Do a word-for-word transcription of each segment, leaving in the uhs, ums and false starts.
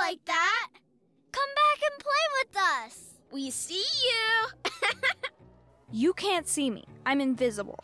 like that. Come back and play with us. We see you. You can't see me. I'm invisible.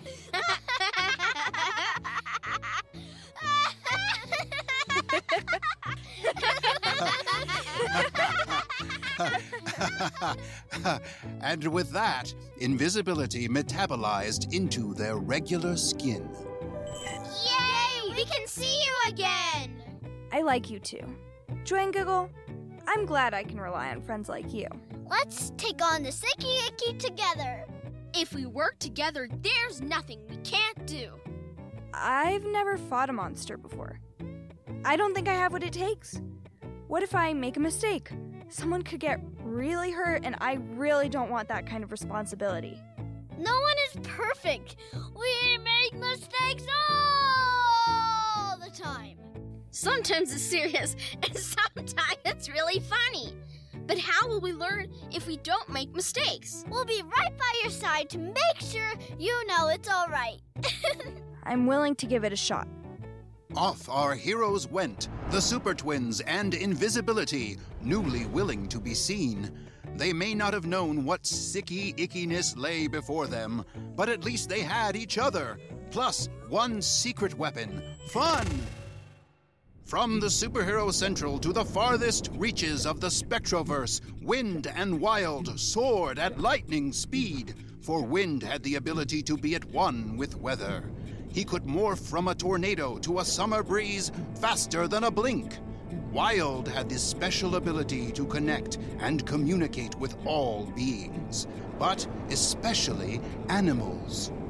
And with that, invisibility metabolized into their regular skin. Yay! We can see you again! I like you too. Joy and Giggle, I'm glad I can rely on friends like you. Let's take on the Sticky Icky together. If we work together, there's nothing we can't do. I've never fought a monster before. I don't think I have what it takes. What if I make a mistake? Someone could get really hurt, and I really don't want that kind of responsibility. No one is perfect. We make mistakes all the time. Sometimes it's serious, and sometimes it's really funny. But how will we learn if we don't make mistakes? We'll be right by your side to make sure you know it's all right. I'm willing to give it a shot. Off our heroes went, the Super Twins and Invisibility, newly willing to be seen. They may not have known what sicky ickiness lay before them, but at least they had each other, plus one secret weapon, fun! From the Superhero Central to the farthest reaches of the Spectroverse, Wind and Wild soared at lightning speed, for Wind had the ability to be at one with weather. He could morph from a tornado to a summer breeze faster than a blink. Wild had this special ability to connect and communicate with all beings, but especially animals.